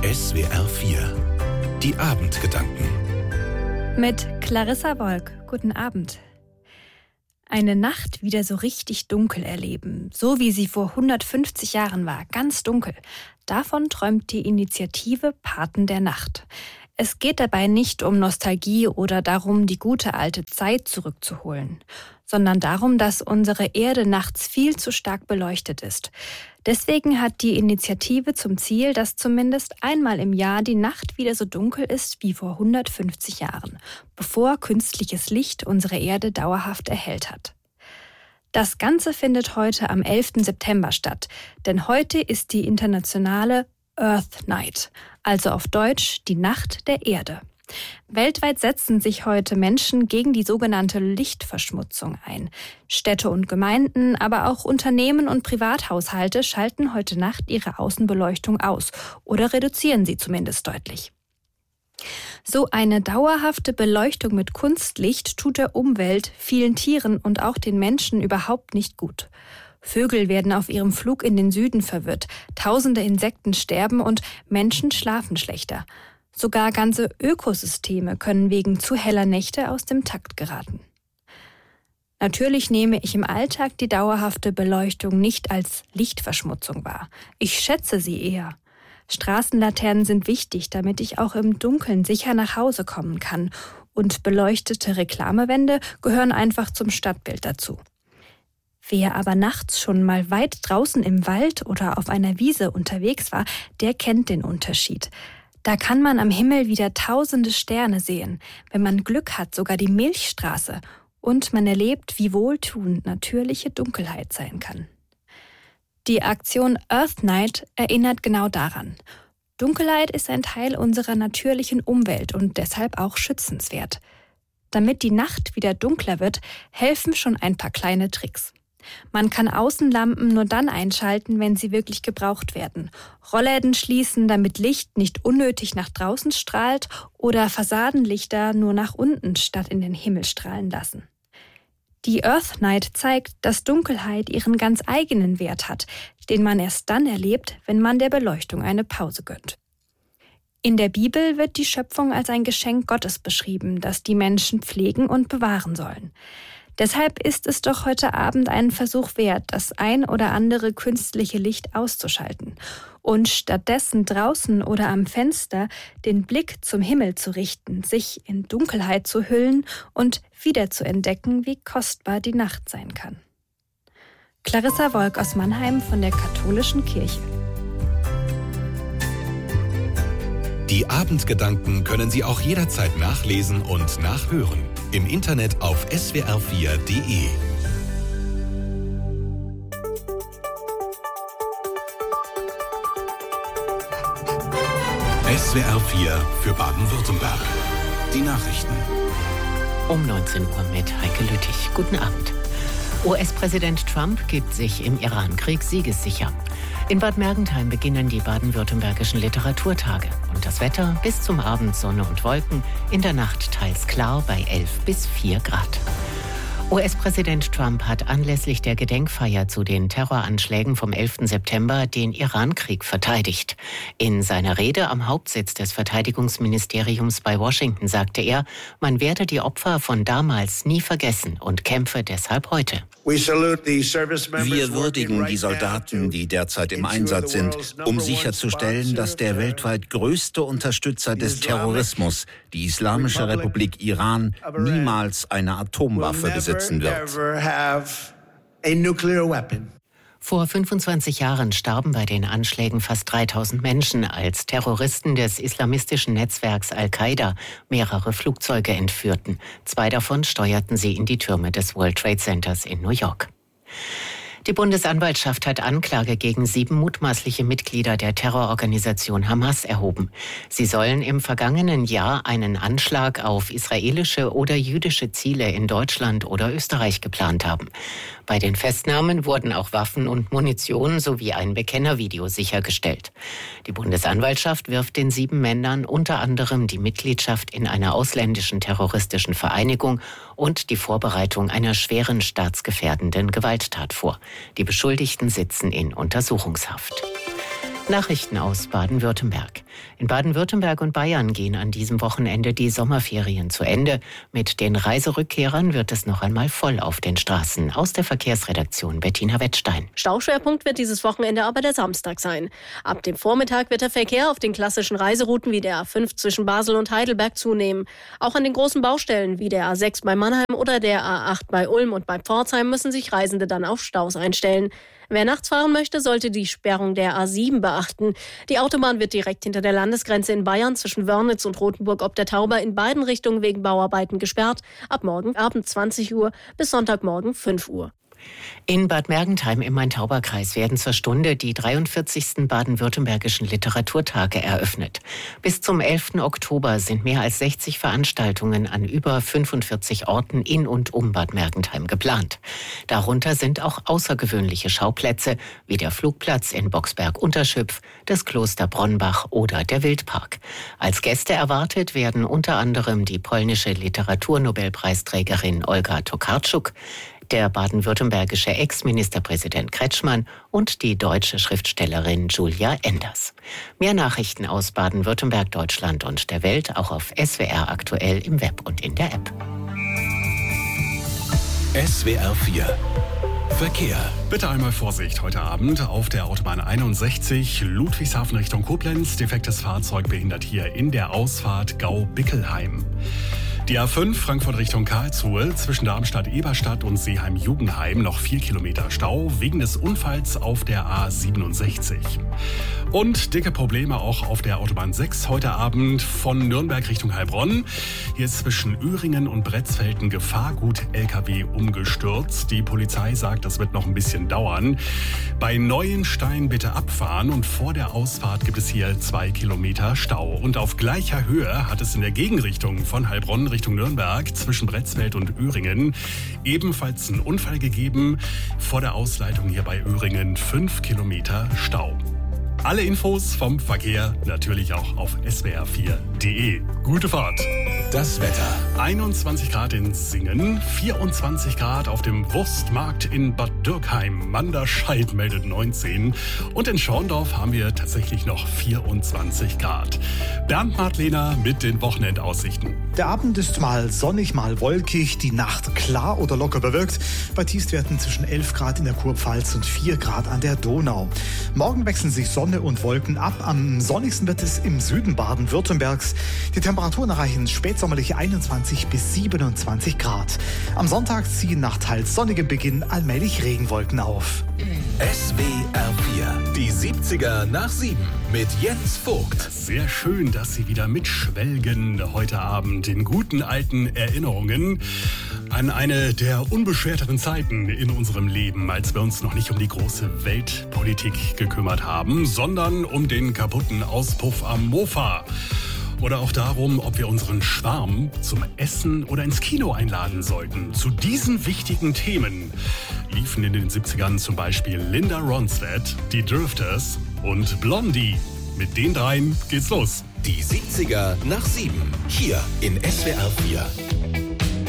SWR 4 Die Abendgedanken mit Clarissa Wolk. Guten Abend. Eine Nacht wieder so richtig dunkel erleben, so wie sie vor 150 Jahren war, ganz dunkel. Davon träumt die Initiative Paten der Nacht. Es geht dabei nicht um Nostalgie oder darum, die gute alte Zeit zurückzuholen, sondern darum, dass unsere Erde nachts viel zu stark beleuchtet ist. Deswegen hat die Initiative zum Ziel, dass zumindest einmal im Jahr die Nacht wieder so dunkel ist wie vor 150 Jahren, bevor künstliches Licht unsere Erde dauerhaft erhellt hat. Das Ganze findet heute am 11. September statt, denn heute ist die internationale Earth Night, also auf Deutsch die Nacht der Erde. Weltweit setzen sich heute Menschen gegen die sogenannte Lichtverschmutzung ein. Städte und Gemeinden, aber auch Unternehmen und Privathaushalte schalten heute Nacht ihre Außenbeleuchtung aus oder reduzieren sie zumindest deutlich. So eine dauerhafte Beleuchtung mit Kunstlicht tut der Umwelt, vielen Tieren und auch den Menschen überhaupt nicht gut. Vögel werden auf ihrem Flug in den Süden verwirrt, tausende Insekten sterben und Menschen schlafen schlechter. Sogar ganze Ökosysteme können wegen zu heller Nächte aus dem Takt geraten. Natürlich nehme ich im Alltag die dauerhafte Beleuchtung nicht als Lichtverschmutzung wahr. Ich schätze sie eher. Straßenlaternen sind wichtig, damit ich auch im Dunkeln sicher nach Hause kommen kann. Und beleuchtete Reklamewände gehören einfach zum Stadtbild dazu. Wer aber nachts schon mal weit draußen im Wald oder auf einer Wiese unterwegs war, der kennt den Unterschied. Da kann man am Himmel wieder tausende Sterne sehen, wenn man Glück hat, sogar die Milchstraße. Und man erlebt, wie wohltuend natürliche Dunkelheit sein kann. Die Aktion Earth Night erinnert genau daran. Dunkelheit ist ein Teil unserer natürlichen Umwelt und deshalb auch schützenswert. Damit die Nacht wieder dunkler wird, helfen schon ein paar kleine Tricks. Man kann Außenlampen nur dann einschalten, wenn sie wirklich gebraucht werden. Rollläden schließen, damit Licht nicht unnötig nach draußen strahlt oder Fassadenlichter nur nach unten statt in den Himmel strahlen lassen. Die Earth Night zeigt, dass Dunkelheit ihren ganz eigenen Wert hat, den man erst dann erlebt, wenn man der Beleuchtung eine Pause gönnt. In der Bibel wird die Schöpfung als ein Geschenk Gottes beschrieben, das die Menschen pflegen und bewahren sollen. Deshalb ist es doch heute Abend einen Versuch wert, das ein oder andere künstliche Licht auszuschalten und stattdessen draußen oder am Fenster den Blick zum Himmel zu richten, sich in Dunkelheit zu hüllen und wieder zu entdecken, wie kostbar die Nacht sein kann. Clarissa Wolk aus Mannheim von der Katholischen Kirche. Die Abendgedanken können Sie auch jederzeit nachlesen und nachhören. Im Internet auf swr4.de. SWR 4 für Baden-Württemberg. Die Nachrichten. Um 19 Uhr mit Heike Lüttich. Guten Abend. US-Präsident Trump gibt sich im Iran-Krieg siegessicher. In Bad Mergentheim beginnen die baden-württembergischen Literaturtage. Und das Wetter bis zum Abend Sonne und Wolken, in der Nacht teils klar bei 11 bis 4 Grad. US-Präsident Trump hat anlässlich der Gedenkfeier zu den Terroranschlägen vom 11. September den Iran-Krieg verteidigt. In seiner Rede am Hauptsitz des Verteidigungsministeriums bei Washington sagte er, man werde die Opfer von damals nie vergessen und kämpfe deshalb heute. Wir würdigen die Soldaten, die derzeit im Einsatz sind, um sicherzustellen, dass der weltweit größte Unterstützer des Terrorismus, die Islamische Republik Iran, niemals eine Atomwaffe besitzen wird. Vor 25 Jahren starben bei den Anschlägen fast 3000 Menschen, als Terroristen des islamistischen Netzwerks Al-Qaida mehrere Flugzeuge entführten. 2 davon steuerten sie in die Türme des World Trade Centers in New York. Die Bundesanwaltschaft hat Anklage gegen 7 mutmaßliche Mitglieder der Terrororganisation Hamas erhoben. Sie sollen im vergangenen Jahr einen Anschlag auf israelische oder jüdische Ziele in Deutschland oder Österreich geplant haben. Bei den Festnahmen wurden auch Waffen und Munition sowie ein Bekennervideo sichergestellt. Die Bundesanwaltschaft wirft den 7 Männern unter anderem die Mitgliedschaft in einer ausländischen terroristischen Vereinigung und die Vorbereitung einer schweren staatsgefährdenden Gewalttat vor. Die Beschuldigten sitzen in Untersuchungshaft. Nachrichten aus Baden-Württemberg. In Baden-Württemberg und Bayern gehen an diesem Wochenende die Sommerferien zu Ende. Mit den Reiserückkehrern wird es noch einmal voll auf den Straßen. Aus der Verkehrsredaktion Bettina Wettstein. Stauschwerpunkt wird dieses Wochenende aber der Samstag sein. Ab dem Vormittag wird der Verkehr auf den klassischen Reiserouten wie der A5 zwischen Basel und Heidelberg zunehmen. Auch an den großen Baustellen wie der A6 bei Mannheim oder der A8 bei Ulm und bei Pforzheim müssen sich Reisende dann auf Staus einstellen. Wer nachts fahren möchte, sollte die Sperrung der A7 beachten. Die Autobahn wird direkt hinter der Landesgrenze in Bayern zwischen Wörnitz und Rothenburg ob der Tauber in beiden Richtungen wegen Bauarbeiten gesperrt. Ab morgen Abend 20 Uhr bis Sonntagmorgen 5 Uhr. In Bad Mergentheim im Main-Tauber-Kreis werden zur Stunde die 43. baden-württembergischen Literaturtage eröffnet. Bis zum 11. Oktober sind mehr als 60 Veranstaltungen an über 45 Orten in und um Bad Mergentheim geplant. Darunter sind auch außergewöhnliche Schauplätze wie der Flugplatz in Boxberg-Unterschüpf, das Kloster Bronnbach oder der Wildpark. Als Gäste erwartet werden unter anderem die polnische Literaturnobelpreisträgerin Olga Tokarczuk, der baden-württembergische Ex-Ministerpräsident Kretschmann und die deutsche Schriftstellerin Julia Enders. Mehr Nachrichten aus Baden-Württemberg, Deutschland und der Welt auch auf SWR aktuell im Web und in der App. SWR 4 Verkehr. Bitte einmal Vorsicht heute Abend auf der Autobahn 61 Ludwigshafen Richtung Koblenz. Defektes Fahrzeug behindert hier in der Ausfahrt Gau-Bickelheim. Die A5 Frankfurt Richtung Karlsruhe zwischen Darmstadt-Eberstadt und Seeheim-Jugenheim noch 4 Kilometer Stau wegen des Unfalls auf der A67. Und dicke Probleme auch auf der Autobahn 6 heute Abend von Nürnberg Richtung Heilbronn. Hier ist zwischen Öhringen und Bretzfeld ein Gefahrgut-LKW umgestürzt. Die Polizei sagt, das wird noch ein bisschen dauern. Bei Neuenstein bitte abfahren und vor der Ausfahrt gibt es hier 2 Kilometer Stau. Und auf gleicher Höhe hat es in der Gegenrichtung von Heilbronn Richtung Nürnberg zwischen Bretzfeld und Öhringen ebenfalls einen Unfall gegeben. Vor der Ausleitung hier bei Öhringen 5 Kilometer Stau. Alle Infos vom Verkehr natürlich auch auf swr4.de. Gute Fahrt! Das Wetter. 21 Grad in Singen, 24 Grad auf dem Wurstmarkt in Bad Dürkheim. Manderscheid meldet 19 und in Schorndorf haben wir tatsächlich noch 24 Grad. Bernd Martlehner mit den Wochenendaussichten. Der Abend ist mal sonnig, mal wolkig, die Nacht klar oder locker bewölkt. Bei Tiefstwerten zwischen 11 Grad in der Kurpfalz und 4 Grad an der Donau. Morgen wechseln sich Sonne und Wolken ab. Am sonnigsten wird es im Süden Baden-Württembergs. Die Temperaturen erreichen spätsommerliche 21 bis 27 Grad. Am Sonntag ziehen nach teils sonnigem Beginn allmählich Regenwolken auf. SWR 4, die 70er nach 7 mit Jens Vogt. Sehr schön, dass Sie wieder mitschwelgen heute Abend in guten alten Erinnerungen an eine der unbeschwerteren Zeiten in unserem Leben, als wir uns noch nicht um die große Weltpolitik gekümmert haben, sondern um den kaputten Auspuff am Mofa. Oder auch darum, ob wir unseren Schwarm zum Essen oder ins Kino einladen sollten. Zu diesen wichtigen Themen liefen in den 70ern zum Beispiel Linda Ronstadt, die Drifters und Blondie. Mit den dreien geht's los. Die 70er nach 7, hier in SWR 4.